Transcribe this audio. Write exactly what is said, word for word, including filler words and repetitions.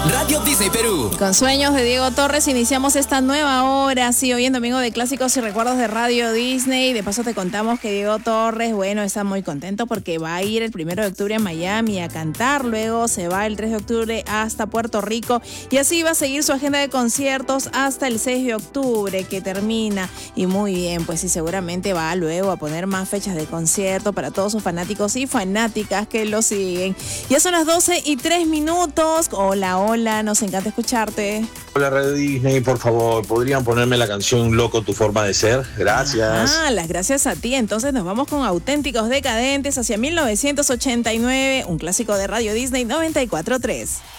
Radio Disney Perú. Con Sueños de Diego Torres iniciamos esta nueva hora, sí, hoy en Domingo de Clásicos y Recuerdos de Radio Disney. De paso te contamos que Diego Torres, bueno, está muy contento porque va a ir el primero de octubre a Miami a cantar, luego se va el tres de octubre hasta Puerto Rico y así va a seguir su agenda de conciertos hasta el seis de octubre que termina. Y muy bien, pues sí, seguramente va luego a poner más fechas de concierto para todos sus fanáticos y fanáticas que lo siguen. Ya son las doce y tres minutos. Hola, hola. Hola, nos encanta escucharte. Hola Radio Disney, por favor, ¿podrían ponerme la canción Loco tu forma de ser? Gracias. Ah, las gracias a ti. Entonces nos vamos con Auténticos Decadentes hacia mil novecientos ochenta y nueve, un clásico de Radio Disney noventa y cuatro punto tres.